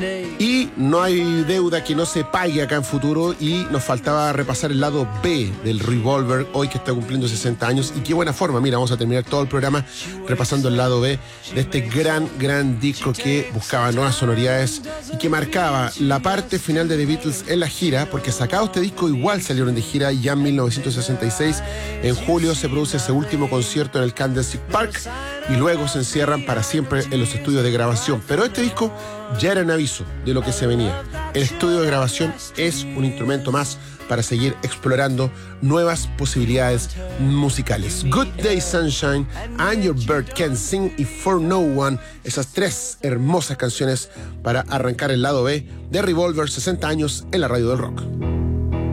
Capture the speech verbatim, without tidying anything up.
Y no hay deuda que no se pague acá en futuro, y nos faltaba repasar el lado B del Revolver, hoy que está cumpliendo sesenta años, y qué buena forma. Mira, vamos a terminar todo el programa repasando el lado B de este gran, gran disco que buscaba nuevas sonoridades y que marcaba la parte final de The Beatles en la gira, porque sacado este disco igual salieron de gira ya en mil novecientos sesenta y seis. En julio se produce ese último concierto en el Candlestick Park y luego se encierran para siempre en los estudios de grabación. Pero este disco ya era un aviso de lo que se venía. El estudio de grabación es un instrumento más para seguir explorando nuevas posibilidades musicales. Good Day Sunshine, And Your Bird Can Sing y For No One, esas tres hermosas canciones para arrancar el lado B de Revolver, sesenta años en la radio del rock.